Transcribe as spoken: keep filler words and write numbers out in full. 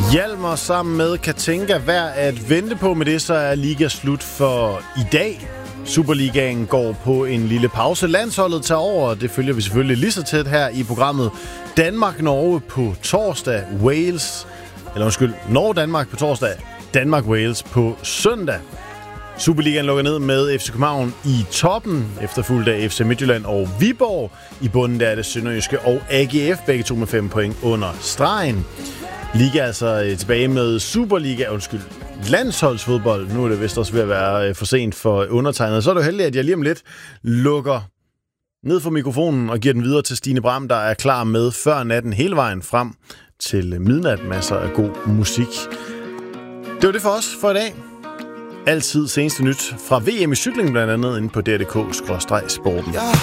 Hjalmar sammen med Katinka værd at vente på. Med det så er liga slut for i dag. Superligaen går på en lille pause. Landsholdet tager over, det følger vi selvfølgelig lige så tæt her i programmet. Danmark-Norge på torsdag, Wales, eller undskyld, Norge-Danmark på torsdag, Danmark-Wales på søndag. Superligaen lukker ned med F C København i toppen, efterfulgt af F C Midtjylland og Viborg. I bunden der er det Sønderjyske og A G F, begge to med fem point under stregen. Liga er altså tilbage med Superliga, undskyld, landsholdsfodbold. Nu er det vist også ved at være for sent for undertegnet. Så er det jo heldigt, at jeg lige om lidt lukker ned for mikrofonen og giver den videre til Stine Bram, der er klar med før natten hele vejen frem til midnat. Masser af god musik. Det var det for os for i dag. Altid seneste nyt fra V M i cykling blandt andet inde på d r punktum d k skråstreg sporten.